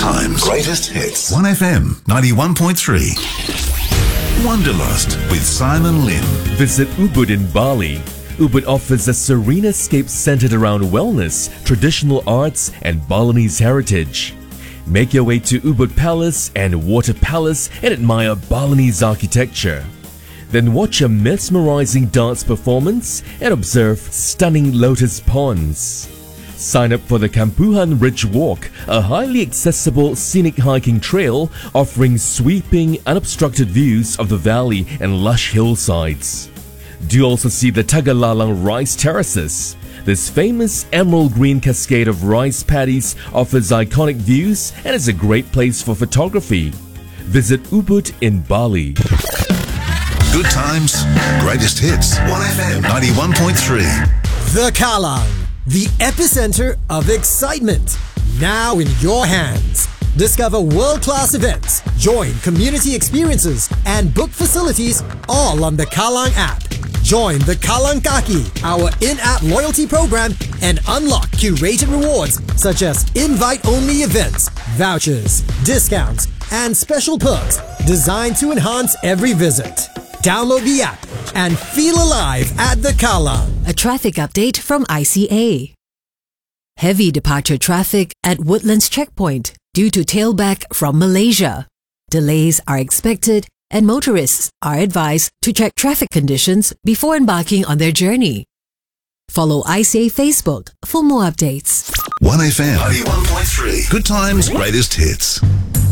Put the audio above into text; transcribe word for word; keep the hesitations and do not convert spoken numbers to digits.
Times. Greatest hits. one F M ninety-one point three. Wanderlust with Simon Lim. Visit Ubud in Bali. Ubud offers a serene escape centered around wellness, traditional arts, and Balinese heritage. Make your way to Ubud Palace and Water Palace and admire Balinese architecture. Then watch a mesmerizing dance performance and observe stunning lotus ponds. Sign up for the Kampuhan Ridge Walk, a highly accessible scenic hiking trail offering sweeping, unobstructed views of the valley and lush hillsides. Do also see the Tagalalang Rice Terraces. This famous emerald green cascade of rice paddies offers iconic views and is a great place for photography. Visit Ubud in Bali. Good times, greatest hits. one F M ninety-one point three. The Kallang, the epicenter of excitement, now in your hands. Discover world-class events, join community experiences, and book facilities all on the Kallang app. Join the Kallang Kaki, our in-app loyalty program, and unlock curated rewards such as invite-only events, vouchers, discounts, and special perks designed to enhance every visit. Download the app and feel alive at the Kallang. A traffic update from I C A. Heavy departure traffic at Woodlands Checkpoint due to tailback from Malaysia. Delays are expected and motorists are advised to check traffic conditions before embarking on their journey. Follow I C A Facebook for more updates. one F M ninety-one point three. Good times, greatest hits.